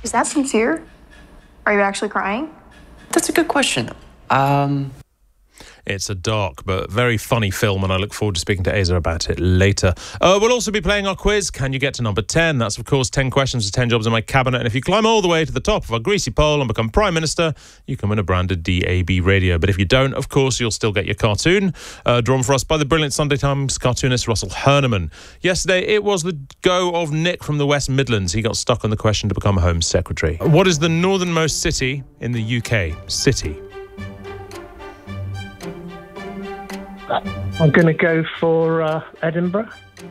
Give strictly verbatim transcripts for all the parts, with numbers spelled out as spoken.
Is that sincere? Are you actually crying? That's a good question. Um... It's a dark but very funny film, and I look forward to speaking to Aza about it later. Uh, we'll also be playing our quiz, Can You Get to Number ten? That's, of course, ten questions for ten jobs in my cabinet. And if you climb all the way to the top of our greasy pole and become Prime Minister, you can win a branded D A B radio. But if you don't, of course, you'll still get your cartoon, uh, drawn for us by the brilliant Sunday Times cartoonist Russell Herneman. Yesterday, it was the go of Nick from the West Midlands. He got stuck on the question to become Home Secretary. What is the northernmost city in the U K? City. I'm going to go for uh, Edinburgh.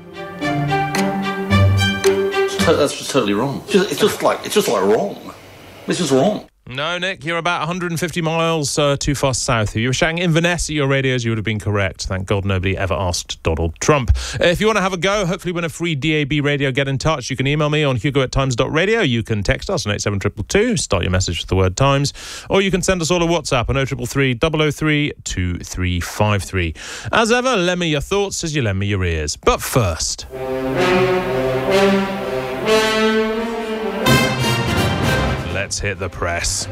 It's to- that's just totally wrong. It's just, it's just like it's just like wrong. It's just wrong. No, Nick, you're about one hundred fifty miles uh, too far south. If you were shouting Inverness at your radios, you would have been correct. Thank God nobody ever asked Donald Trump. Uh, if you want to have a go, hopefully win a free D A B radio, get in touch. You can email me on hugo at times dot radio. You can text us on eight seven two two two, start your message with the word Times. Or you can send us all a WhatsApp on oh three three three, double oh three, two three five three. As ever, lend me your thoughts as you lend me your ears. But first... let's hit the press.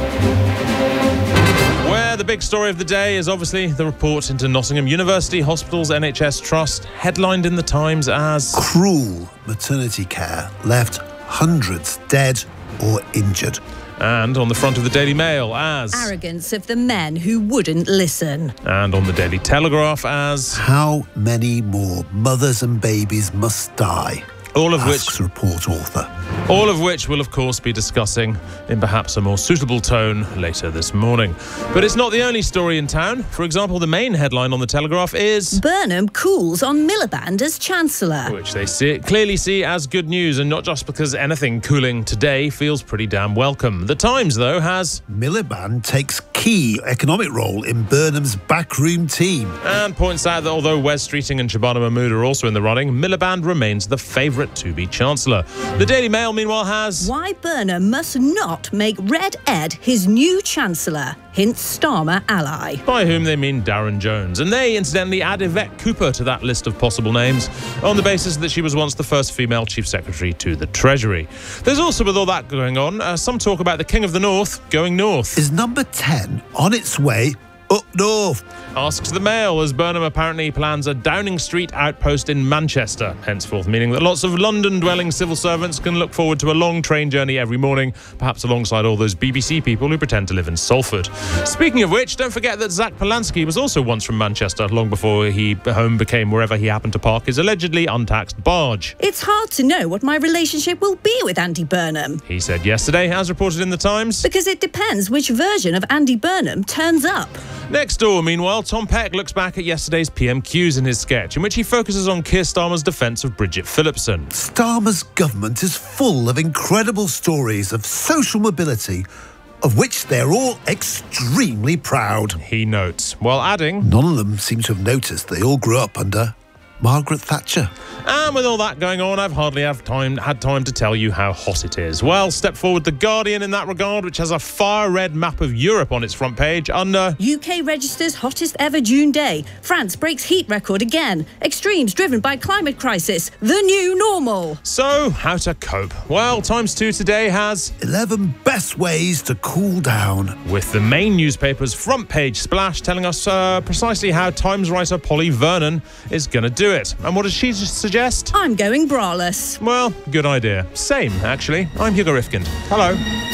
Where the big story of the day is obviously the report into Nottingham University Hospital's N H S Trust, headlined in the Times as... cruel maternity care left hundreds dead or injured. And on the front of the Daily Mail as... arrogance of the men who wouldn't listen. And on the Daily Telegraph as... how many more mothers and babies must die? All of asks which... report author. All of which we'll, of course, be discussing in perhaps a more suitable tone later this morning. But it's not the only story in town. For example, the main headline on the Telegraph is... Burnham cools on Miliband as Chancellor. Which they see, clearly see as good news, and not just because anything cooling today feels pretty damn welcome. The Times, though, has... Miliband takes key economic role in Burnham's backroom team. And points out that although Wes Streeting and Shabana Mahmood are also in the running, Miliband remains the favourite to be Chancellor. The Daily Mail, meanwhile, has... why Burnham must not make Red Ed his new Chancellor, hints Starmer ally. By whom they mean Darren Jones. And they, incidentally, add Yvette Cooper to that list of possible names on the basis that she was once the first female Chief Secretary to the Treasury. There's also, with all that going on, uh, some talk about the King of the North going north. Is number ten on its way up north? Asks the Mail, as Burnham apparently plans a Downing Street outpost in Manchester, henceforth meaning that lots of London-dwelling civil servants can look forward to a long train journey every morning, perhaps alongside all those B B C people who pretend to live in Salford. Speaking of which, don't forget that Zach Polanski was also once from Manchester, long before he home became wherever he happened to park his allegedly untaxed barge. It's hard to know what my relationship will be with Andy Burnham. He said yesterday, as reported in the Times. Because it depends which version of Andy Burnham turns up. Next door, meanwhile, Tom Peck looks back at yesterday's P M Qs in his sketch, in which he focuses on Keir Starmer's defence of Bridget Phillipson. Starmer's government is full of incredible stories of social mobility, of which they're all extremely proud. He notes, while adding... none of them seem to have noticed they all grew up under Margaret Thatcher. And with all that going on, I've hardly have time, had time to tell you how hot it is. Well, step forward The Guardian in that regard, which has a fire-red map of Europe on its front page under... U K registers hottest ever June day. France breaks heat record again. Extremes driven by climate crisis. The new normal. So, how to cope? Well, Times two today has... eleven best ways to cool down. With the main newspaper's front page splash telling us uh, precisely how Times writer Polly Vernon is going to do it. And what does she suggest? I'm going braless. Well, good idea. Same, actually. I'm Hugo Rifkind. Hello.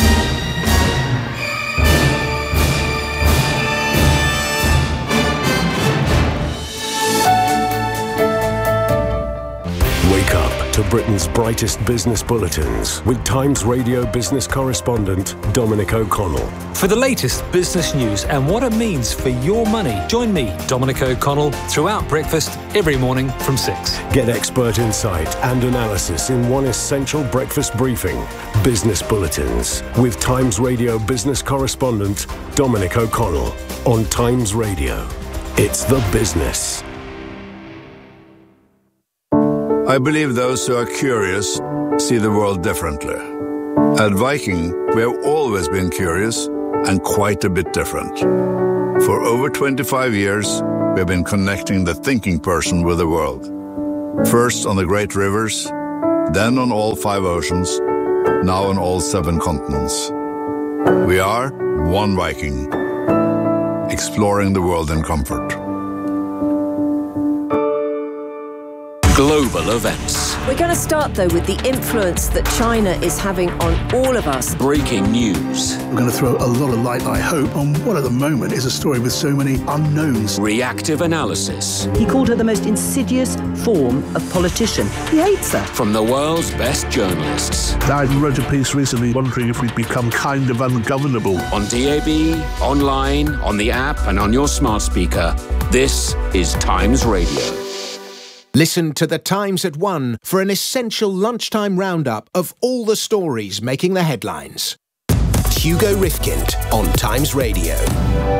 Wake up to Britain's brightest business bulletins with Times Radio business correspondent Dominic O'Connell. For the latest business news and what it means for your money, join me, Dominic O'Connell, throughout breakfast every morning from six. Get expert insight and analysis in one essential breakfast briefing. Business Bulletins with Times Radio business correspondent Dominic O'Connell on Times Radio. It's the business. I believe those who are curious see the world differently. At Viking, we have always been curious and quite a bit different. For over twenty-five years, we have been connecting the thinking person with the world. First on the great rivers, then on all five oceans, now on all seven continents. We are One Viking, exploring the world in comfort. Global events. We're going to start, though, with the influence that China is having on all of us. Breaking news. We're going to throw a lot of light, I hope, on what at the moment is a story with so many unknowns. Reactive analysis. He called her the most insidious form of politician. He hates her. From the world's best journalists. I wrote a piece recently wondering if we'd become kind of ungovernable. On D A B, online, on the app, and on your smart speaker. This is Times Radio. Listen to The Times at one for an essential lunchtime roundup of all the stories making the headlines. Hugo Rifkind on Times Radio.